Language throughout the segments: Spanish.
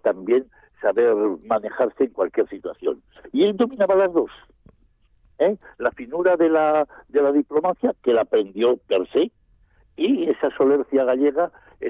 también saber manejarse en cualquier situación. Y él dominaba las dos. La finura de la diplomacia, que la aprendió per se, y esa solercia gallega,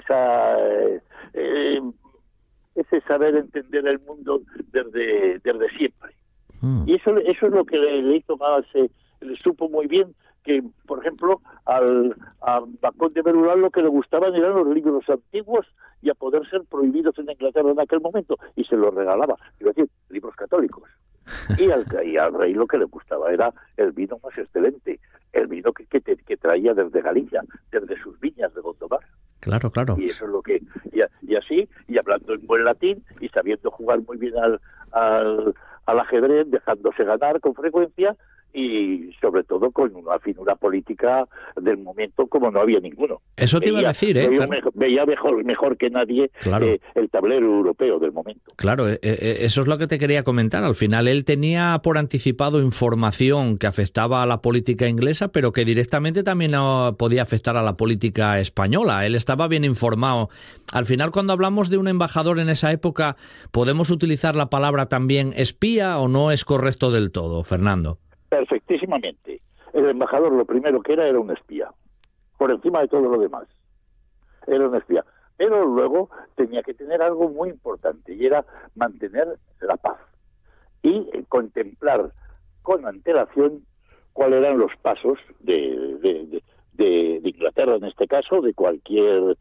ese saber entender el mundo desde siempre. Y eso es lo que le hizo más, le supo muy bien que, por ejemplo, a Bacón de Berulán lo que le gustaban eran los libros antiguos y a poder ser prohibidos en Inglaterra en aquel momento, y se los regalaba, quiero decir, libros católicos. Y al rey lo que le gustaba era el vino más excelente, el vino que traía desde Galicia, desde sus viñas de Gondomar. Claro. Y eso es lo que... Y así, y hablando en buen latín, y sabiendo jugar muy bien al ajedrez, dejándose ganar con frecuencia, y sobre todo con una finura política del momento como no había ninguno. Eso te iba a decir, veía mejor que nadie, claro, el tablero europeo del momento. Claro, eso es lo que te quería comentar. Al final él tenía por anticipado información que afectaba a la política inglesa, pero que directamente también podía afectar a la política española. Él estaba bien informado. Al final, cuando hablamos de un embajador en esa época, ¿podemos utilizar la palabra también espía o no es correcto del todo, Fernando? Perfectísimamente. El embajador lo primero que era un espía, por encima de todo lo demás. Era un espía. Pero luego tenía que tener algo muy importante, y era mantener la paz y contemplar con antelación cuáles eran los pasos de Inglaterra, en este caso, de cualquier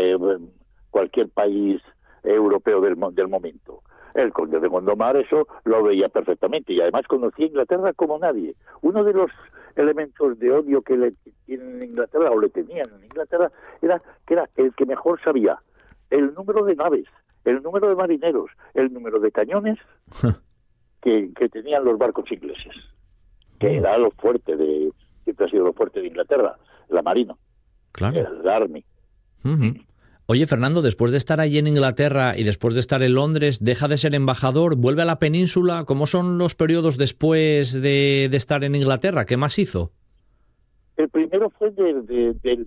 país europeo del momento. El conde de Gondomar eso lo veía perfectamente, y además conocía Inglaterra como nadie. Uno de los elementos de odio que le tienen en Inglaterra, o le tenían en Inglaterra, era que era el que mejor sabía el número de naves, el número de marineros, el número de cañones que tenían los barcos ingleses, que era lo fuerte siempre ha sido lo fuerte de Inglaterra, la marina, claro, el army. Oye, Fernando, después de estar allí en Inglaterra y después de estar en Londres, deja de ser embajador, vuelve a la península. ¿Cómo son los periodos después de estar en Inglaterra? ¿Qué más hizo? El primero fue del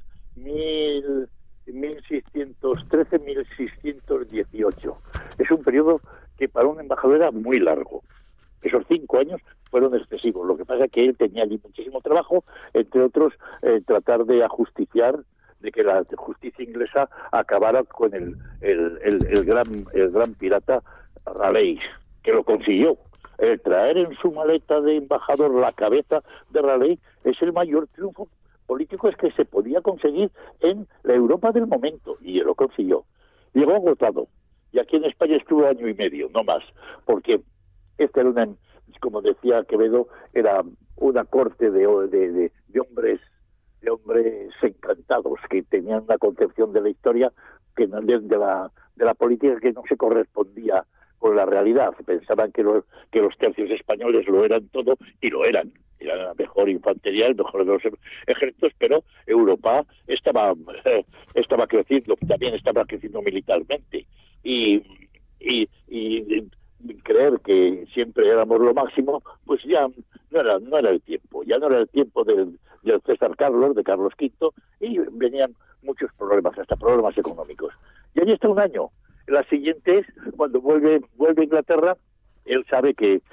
1613-1618. Es un periodo que para un embajador era muy largo. Esos 5 años fueron excesivos. Lo que pasa es que él tenía allí muchísimo trabajo, entre otros, tratar de ajusticiar, de que la justicia inglesa acabara con el gran pirata Raleigh, que lo consiguió. El traer en su maleta de embajador la cabeza de Raleigh es el mayor triunfo político que se podía conseguir en la Europa del momento, y él lo consiguió. Llegó agotado, y aquí en España estuvo 1 año y medio, no más, porque esta era como decía Quevedo, era una corte de hombres encantados, que tenían una concepción de la historia de la política que no se correspondía con la realidad. Pensaban que los tercios españoles lo eran todo, y lo eran la mejor infantería, el mejor de los ejércitos, pero Europa estaba creciendo, también estaba creciendo militarmente, y creer que siempre éramos lo máximo, pues ya no era el tiempo, ya no era el tiempo del César Carlos, de Carlos V, y venían muchos problemas, hasta problemas económicos. Y allí está 1 año. La siguiente es cuando vuelve a Inglaterra. Él sabe que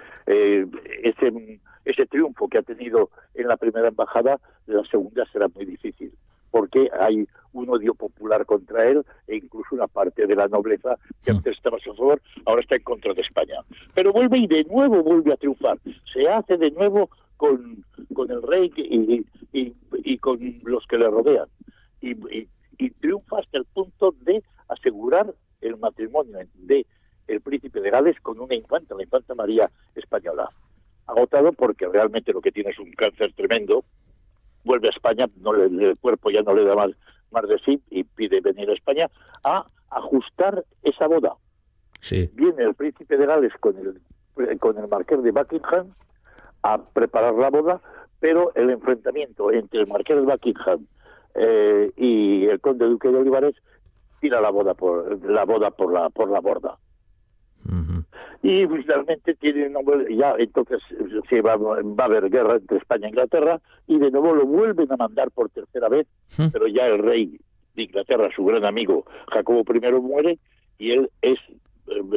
ese triunfo que ha tenido en la primera embajada, la segunda será muy difícil, porque hay un odio popular contra él, e incluso una parte de la nobleza que antes estaba a su favor, ahora está en contra de España. Pero vuelve, y de nuevo vuelve a triunfar. Se hace de nuevo con el rey y con los que le rodean. Y triunfa hasta el punto de asegurar el matrimonio de el príncipe de Gales con una infanta, la infanta María española. Agotado porque realmente lo que tiene es un cáncer tremendo, vuelve a España, el cuerpo ya no le da más de sí, y pide venir a España a ajustar esa boda. Sí. Viene el príncipe de Gales con el marqués de Buckingham a preparar la boda, pero el enfrentamiento entre el marqués de Buckingham y el conde duque de Olivares tira la boda por la borda. Uh-huh. Y finalmente ya entonces va a haber guerra entre España e Inglaterra, y de nuevo lo vuelven a mandar por tercera vez, pero ya el rey de Inglaterra, su gran amigo Jacobo I, muere, y él es